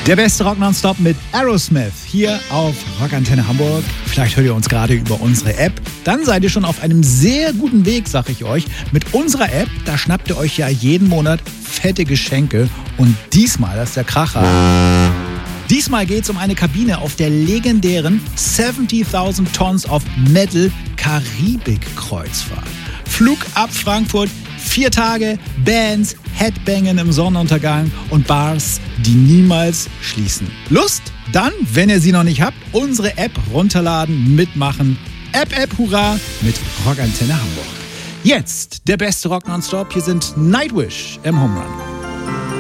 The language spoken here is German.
Der beste Rock Nonstop mit Aerosmith hier auf Rockantenne Hamburg. Vielleicht hört ihr uns gerade über unsere App. Dann seid ihr schon auf einem sehr guten Weg, sag ich euch. Mit unserer App, da schnappt ihr euch ja jeden Monat fette Geschenke. Und diesmal, das ist der Kracher, diesmal geht es um eine Kabine auf der legendären 70.000 Tons of Metal Karibik-Kreuzfahrt. Flug ab Frankfurt, 4 Tage, Bands, Headbangen im Sonnenuntergang und Bars, die niemals schließen. Lust? Dann, wenn ihr sie noch nicht habt, unsere App runterladen, mitmachen. App, hurra mit Rockantenne Hamburg. Jetzt der beste Rock Nonstop. Hier sind Nightwish im Home Run.